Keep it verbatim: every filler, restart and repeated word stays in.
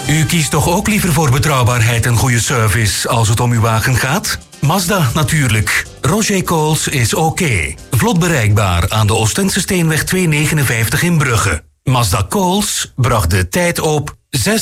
U kiest toch ook liever voor betrouwbaarheid en goede service als het om uw wagen gaat? Mazda natuurlijk. Roger Coles is oké. Vlot bereikbaar aan de Oostense Steenweg tweehonderdnegenenvijftig in Brugge. Mazda Coles bracht de tijd op zes